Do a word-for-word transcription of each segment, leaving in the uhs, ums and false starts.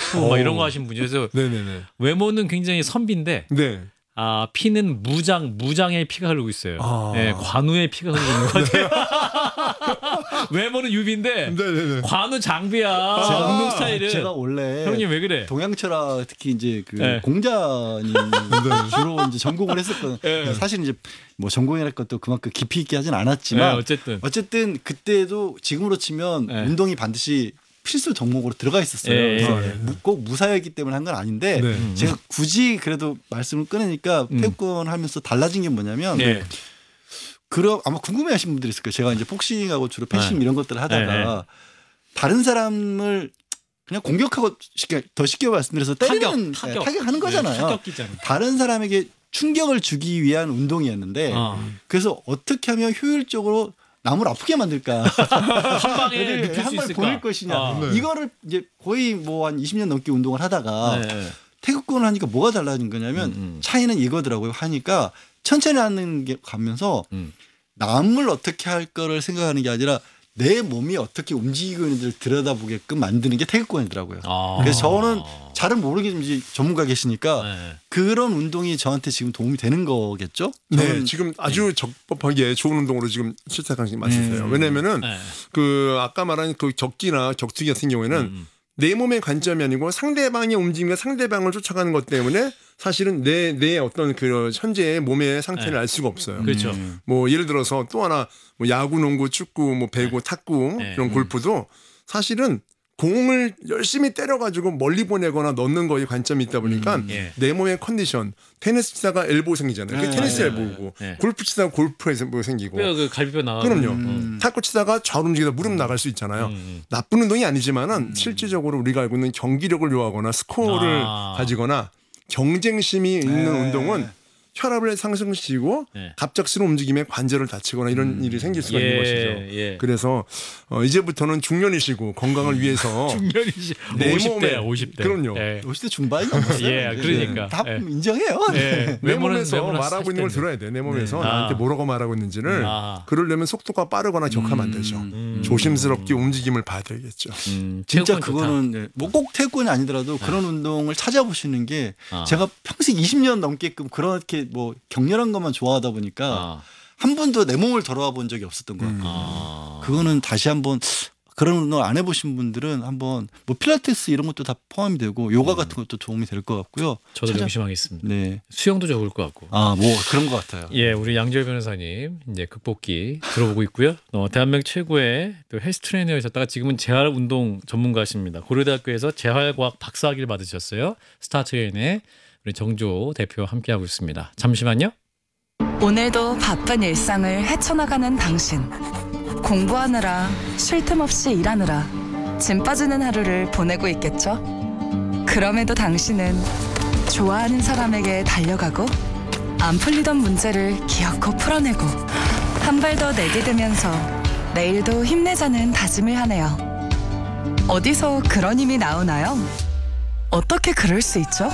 골프 막 이런 거 하신 분이어서 네네네. 외모는 굉장히 선비인데 네. 아 피는 무장 무장의 피가 흐르고 있어요. 아. 네, 관우의 피가 흐르고 있는 것 같아요. 외모는 유비인데 네네네. 관우 장비야. 제가- 운동 스타일은. 제가 원래 형님 왜 그래? 동양철학 특히 이제 그 네. 공자님 주로 이제 전공을 했었거든요. 네. 사실 이제 뭐 전공이랄 것도 그만큼 깊이 있게 하진 네, 않았지만 어쨌든 어쨌든 그때도 지금으로 치면 네. 운동이 반드시 필수 종목으로 들어가 있었어요. 예, 그래서 예, 예. 무- 꼭 무사였기 때문에 한 건 아닌데 네. 음. 제가 굳이 그래도 말씀을 꺼내니까 음. 태권 하면서 달라진 게 뭐냐면 네. 그럼 아마 궁금해하시는 분들이 있을 거예요. 제가 이제 복싱하고 주로 패싱 네. 이런 것들을 하다가 네, 다른 사람을 그냥 공격하고 쉽게 더 쉽게 말씀드려서 때리는 타격, 네, 타격. 타격하는 거잖아요. 네, 타격기잖아. 다른 사람에게 충격을 주기 위한 운동이었는데 어. 그래서 어떻게 하면 효율적으로 남을 아프게 만들까 한 방에 네, 느낄 수 한 방에 있을까? 보낼 것이냐 아. 네. 이거를 이제 거의 뭐 한 이십 년 넘게 운동을 하다가 네. 태극권을 하니까 뭐가 달라진 거냐면 음, 음. 차이는 이거더라고요. 하니까 천천히 하는 게 가면서 음. 남을 어떻게 할 거를 생각하는 게 아니라 내 몸이 어떻게 움직이고 있는지를 들여다보게끔 만드는 게 태극권이더라고요. 아. 그래서 저는 잘은 모르겠지만 전문가 계시니까 네. 그런 운동이 저한테 지금 도움이 되는 거겠죠? 네, 저는 지금 아주 적법하게 좋은 운동으로 지금 실착하신 말씀이세요. 음. 왜냐면은 네. 그 아까 말한 그 격기나 격투기 같은 경우에는 음. 내 몸의 관점이 아니고 상대방의 움직임과 상대방을 쫓아가는 것 때문에 사실은 내, 내 어떤 그 현재의 몸의 상태를 네. 알 수가 없어요. 그렇죠. 음. 뭐 예를 들어서 또 하나 뭐 야구, 농구, 축구, 뭐 배구, 탁구 네. 이런 골프도 사실은 공을 열심히 때려가지고 멀리 보내거나 넣는 거에 관점이 있다 보니까 음, 예. 내 몸의 컨디션 테니스 치다가 엘보 생기잖아요. 그게 네, 테니스 네, 엘보고 네. 골프 치다가 골프 엘보 생기고 뼈 그 갈비뼈 나와. 그럼요. 음. 탁구 치다가 좌우 움직이다 무릎 나갈 수 있잖아요. 음. 나쁜 운동이 아니지만은 실질적으로 우리가 알고 있는 경기력을 요하거나 스코어를 아. 가지거나 경쟁심이 있는 네. 운동은 혈압을 상승시키고 네. 갑작스러운 움직임에 관절을 다치거나 이런 일이 생길 수가 있는 것이죠. 예. 그래서 어, 이제부터는 중년이시고 건강을 위해서 중년이시 내 오십 대 몸에- 오십 대. 그럼요. 예. 오십 대 중반이 넘었어요. 예, 그러니까. 다 예. 인정해요. 예. 내 외모는- 몸에서 외모는 말하고 있는 걸 사십 대인데. 들어야 돼. 내 몸에서 네. 나한테 아. 뭐라고 말하고 있는지를 아. 그러려면 속도가 빠르거나 격하면 안 되죠. 음. 조심스럽게 움직임을 봐야 되겠죠. 음, 진짜 체육관 좋다. 그거는 네, 뭐꼭 태권이 아니더라도 그런 운동을 찾아보시는 게 아. 제가 평생 이십 년 넘게끔 그렇게 뭐 격렬한 것만 좋아하다 보니까 아. 한 번도 내 몸을 돌아와 본 적이 없었던 것 같아요. 아. 그거는 다시 한번 그런 운동 안 해보신 분들은 한번 뭐 필라테스 이런 것도 다 포함이 되고 요가 같은 것도 도움이 될 것 같고요. 저도 찾아- 명심하겠습니다. 네. 수영도 좋을 것 같고. 아, 뭐 그런 것 같아요. 예, 우리 양재열 변호사님 이제 극복기 들어보고 있고요. 어, 대한민국 최고의 또 헬스 트레이너이셨다가 지금은 재활 운동 전문가십니다. 고려대학교에서 재활과학 박사학위를 받으셨어요. 스타트레인의 우리 정조 대표와 함께하고 있습니다. 잠시만요. 오늘도 바쁜 일상을 헤쳐나가는 당신. 공부하느라 쉴 틈 없이 일하느라 짐 빠지는 하루를 보내고 있겠죠? 그럼에도 당신은 좋아하는 사람에게 달려가고 안 풀리던 문제를 기어코 풀어내고 한 발 더 내디디면서 내일도 힘내자는 다짐을 하네요. 어디서 그런 힘이 나오나요? 어떻게 그럴 수 있죠?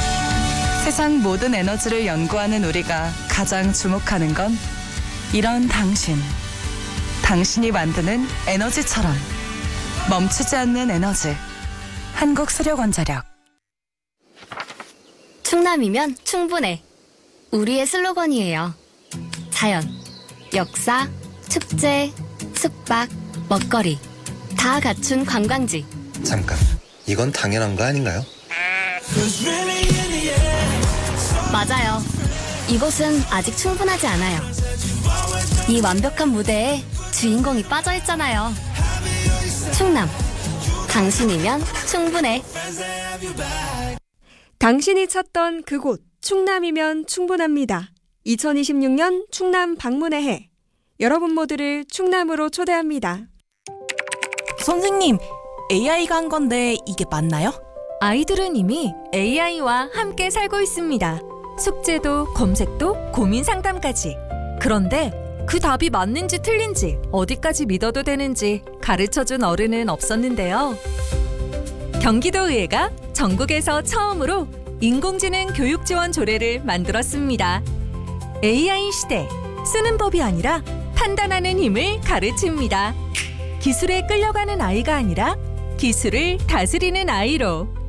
세상 모든 에너지를 연구하는 우리가 가장 주목하는 건 이런 당신. 당신이 만드는 에너지처럼 멈추지 않는 에너지. 한국수력원자력. 충남이면 충분해. 우리의 슬로건이에요. 자연, 역사, 축제, 숙박, 먹거리 다 갖춘 관광지. 잠깐, 이건 당연한 거 아닌가요? 맞아요. 이곳은 아직 충분하지 않아요. 이 완벽한 무대에 주인공이 빠져있잖아요. 충남. 당신이면 충분해. 당신이 찾던 그곳 충남이면 충분합니다. 이천이십육 년 충남 방문의 해. 여러분 모두를 충남으로 초대합니다. 선생님, 에이아이가 한 건데 이게 맞나요? 아이들은 이미 에이아이와 함께 살고 있습니다. 숙제도 검색도 고민 상담까지. 그런데 그 답이 맞는지 틀린지 어디까지 믿어도 되는지 가르쳐준 어른은 없었는데요. 경기도의회가 전국에서 처음으로 인공지능 교육 지원 조례를 만들었습니다. 에이아이 시대, 쓰는 법이 아니라 판단하는 힘을 가르칩니다. 기술에 끌려가는 아이가 아니라 기술을 다스리는 아이로